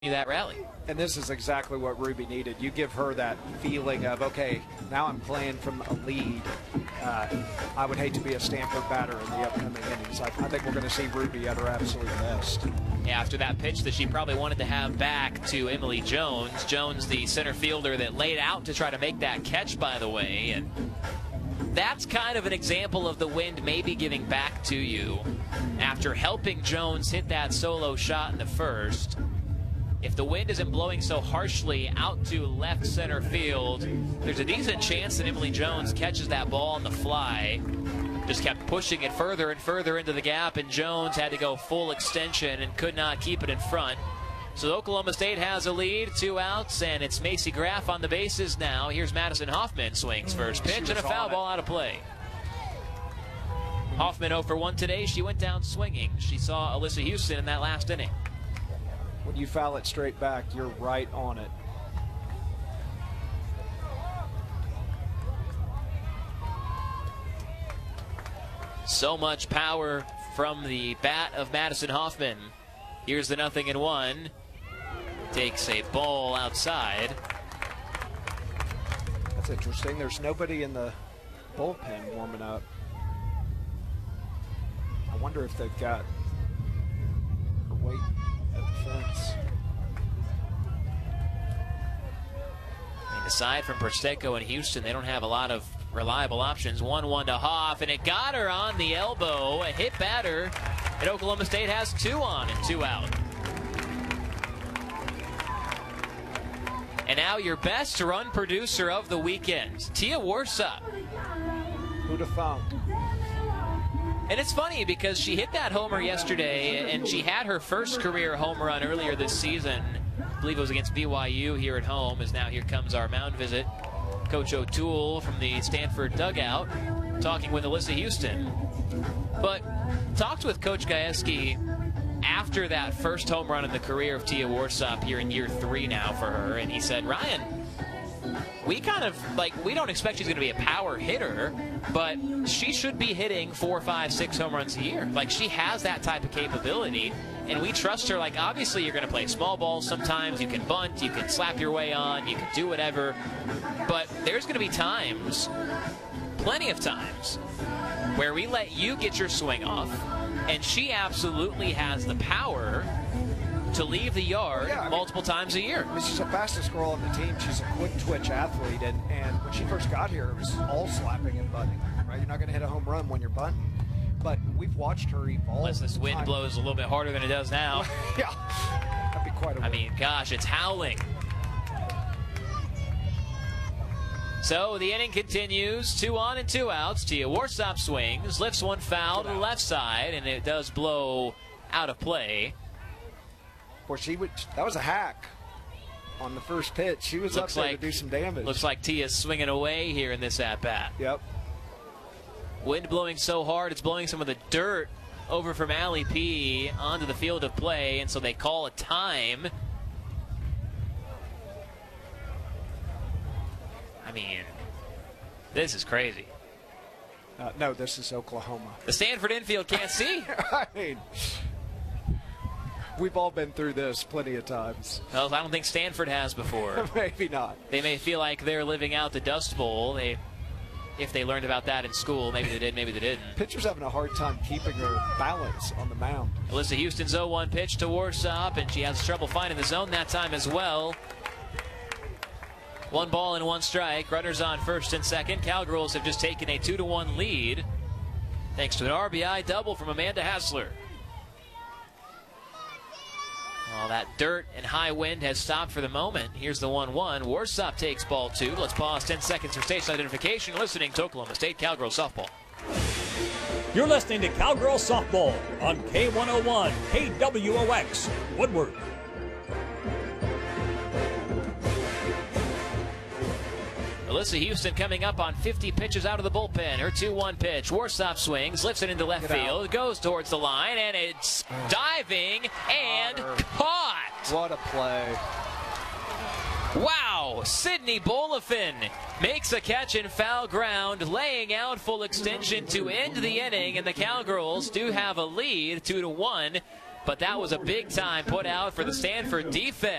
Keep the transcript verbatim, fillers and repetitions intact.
that rally. And this is exactly what Ruby needed. You give her that feeling of, okay, now I'm playing from a lead. Uh, I would hate to be a Stanford batter in the upcoming innings. I, I think we're going to see Ruby at her absolute best. After that pitch that she probably wanted to have back to Emily Jones. Jones, the center fielder that laid out to try to make that catch, by the way. And that's kind of an example of the wind maybe giving back to you after helping Jones hit that solo shot in the first. If the wind isn't blowing so harshly out to left center field, there's a decent chance that Emily Jones catches that ball on the fly. Just kept pushing it further and further into the gap, and Jones had to go full extension and could not keep it in front. So Oklahoma State has a lead, two outs, and it's Macy Graff on the bases now. Here's Madison Hoffman, swings first pitch, and a foul ball out of play. Hoffman oh for one today. She went down swinging. She saw Alyssa Houston in that last inning. When you foul it straight back, you're right on it. So much power from the bat of Madison Hoffman. Here's the nothing and one. Takes a ball outside. That's interesting. There's nobody in the bullpen warming up. I wonder if they've got her weight at the fence. And aside from Pacheco and Houston, they don't have a lot of reliable options. one one to Hoff, and it got her on the elbow. A hit batter, and Oklahoma State has two on and two out. And now your best run producer of the weekend, Tia Warsop. Who'd have thunk? And it's funny because she hit that homer yesterday, and she had her first career home run earlier this season. I believe it was against B Y U here at home, as now here comes our mound visit. Coach O'Toole from the Stanford dugout talking with Alyssa Houston. But talked with Coach Gajewski after that first home run in the career of Tia Warsop here in year three now for her, and he said, Ryan, we kind of, like, we don't expect she's going to be a power hitter, but she should be hitting four, five, six home runs a year. Like, she has that type of capability, and we trust her. Like, obviously, you're going to play small balls sometimes. You can bunt, you can slap your way on, you can do whatever. But there's going to be times, plenty of times, where we let you get your swing off, and she absolutely has the power to leave the yard yeah, multiple mean, times a year. I mean, she's the fastest girl on the team. She's a quick twitch athlete, and, and when she first got here, it was all slapping and bunting. Right? You're not going to hit a home run when you're bunting, but we've watched her evolve. Unless this wind time. blows a little bit harder than it does now. Yeah, that'd be quite a. I mean, gosh, it's howling. So the inning continues, two on and two outs. Tia Warsop swings, lifts one foul to the left side, and it does blow out of play. Boy, she would, that was a hack on the first pitch. She was looks up there like, to do some damage. Looks like Tia's swinging away here in this at-bat. Yep. Wind blowing so hard, it's blowing some of the dirt over from Allie P onto the field of play, and so they call a time. I mean, this is crazy. Uh, no, this is Oklahoma. The Stanford infield can't see. I mean, we've all been through this plenty of times. Well, I don't think Stanford has before. Maybe not. They may feel like they're living out the Dust Bowl. They, if they learned about that in school, maybe they did, maybe they didn't. Pitcher's having a hard time keeping her balance on the mound. Alyssa Houston's oh one pitch to Warsop, and she has trouble finding the zone that time as well. One ball and one strike. Runners on first and second. Cowgirls have just taken a two to one lead thanks to an R B I double from Amanda Hassler. All that dirt and high wind has stopped for the moment. Here's the one one. Warsop takes ball two. Let's pause ten seconds for station identification. Listening to Oklahoma State Cowgirls Softball. You're listening to Cowgirls Softball on K one oh one K W O X Woodward. Alyssa Houston coming up on fifty pitches out of the bullpen. Her two one pitch. Warsop swings, lifts it into left Get field, out. goes towards the line, and it's diving and caught. What a play. Wow, Sydney Bolifin makes a catch in foul ground, laying out full extension to end the inning, and the Cowgirls do have a lead, two to one. but that was a big time put out for the Stanford defense.